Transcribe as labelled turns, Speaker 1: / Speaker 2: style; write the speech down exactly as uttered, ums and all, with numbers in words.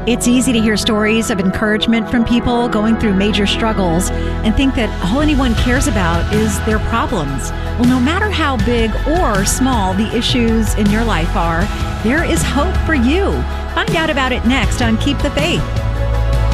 Speaker 1: It's easy to hear stories of encouragement from people going through major struggles and think that all anyone cares about is their problems. Well, no matter how big or small the issues in your life are, there is hope for you. Find out about it next on Keep the Faith.